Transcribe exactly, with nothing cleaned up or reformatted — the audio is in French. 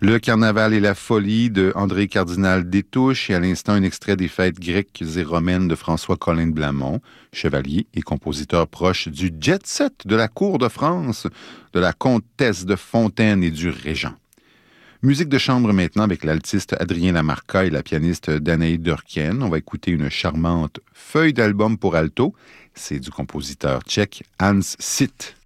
Le carnaval et la folie de André Cardinal Détouche et à l'instant un extrait des fêtes grecques et romaines de François Collin de Blamont, chevalier et compositeur proche du jet-set de la cour de France, de la comtesse de Fontaine et du régent. Musique de chambre maintenant avec l'altiste Adrien Lamarca et la pianiste Danaï Durkien. On va écouter une charmante feuille d'album pour alto. C'est du compositeur tchèque Hans Sitt.